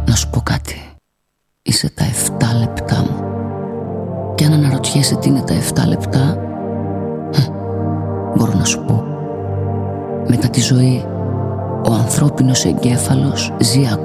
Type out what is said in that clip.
Να σου πω κάτι. Είσαι τα 7 λεπτά μου. Και αν αναρωτιέσαι τι είναι τα 7 λεπτά, μπορώ να σου πω. Μετά τη ζωή, ο ανθρώπινος εγκέφαλος ζει